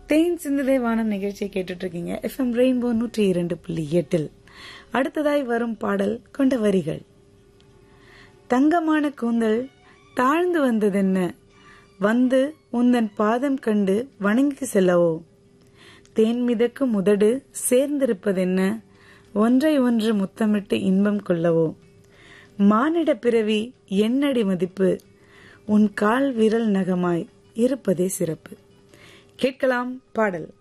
தேன் சிந்துதே வானம் நிகழ்ச்சியை கேட்டுட்டு இருக்கீங்க. FM rainbow 102.8. அடுத்ததாய் வரும் பாடல் கொண்ட வரிகள். தங்கமான கூந்தல் தாழ்ந்து வந்ததென்ன, வந்து உந்தன் பாதம் கண்டு வணங்கி செல்லவோ. தேன் மிதக்கும் உதடு சேர்ந்திருப்பதென்ன, ஒன்றை ஒன்று முத்தமிட்டு இன்பம் கொள்ளவோ. மானிட பிறவி என்னடி மதிப்பு, உன் கால் விரல் நகமாய் இருப்பதே சிறப்பு. கேட்கலாம் பாடல்.